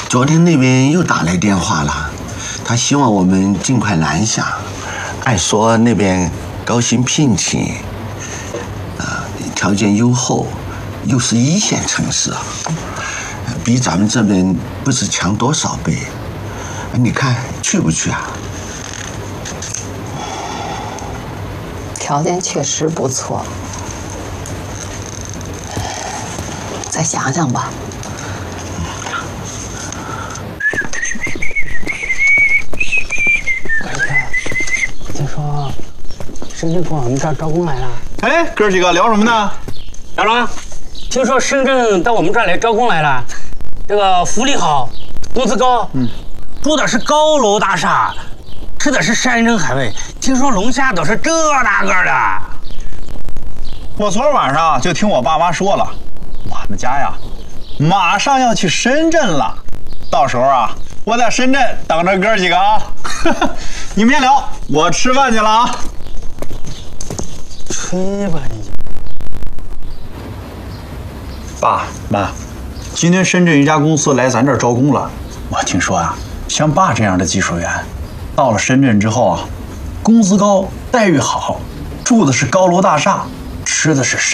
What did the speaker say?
昨天那边又打来电话了，他希望我们尽快南下。按说那边高薪聘请，条件优厚，又是一线城市，比咱们这边不知强多少倍。你看去不去啊？ 条件确实不错，再想想吧。 听说深圳往我们这儿招工来了。 哎，哥几个聊什么呢？ 小龙，听说深圳到我们这儿来招工来了，这个福利好，工资高，住的是高楼大厦，吃的是山珍海味，听说龙虾都是这大个的。 我昨儿晚上就听我爸妈说了，我们家呀，马上要去深圳了，到时候啊，我在深圳等着哥几个啊。你们先聊，我吃饭去了啊。 吹吧你！ 爸妈，今天深圳一家公司来咱这儿招工了。我听说啊，像爸这样的技术员，到了深圳之后啊，工资高，待遇好，住的是高楼大厦，吃的是